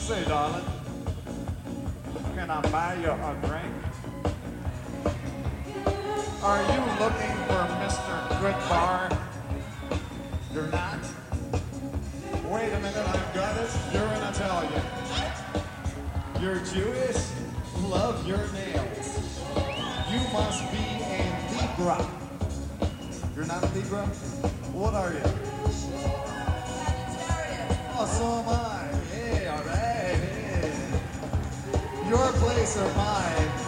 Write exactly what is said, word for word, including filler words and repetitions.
Say, darling, can I buy you a drink? Are you looking for Mister Goodbar? You're not? Wait a minute, I've got it. You're an Italian. You're Jewish? Love your nails. You must be a Libra. You're not a Libra? What are you? Oh, so am I. Hey, all right. Hey. Your place or mine?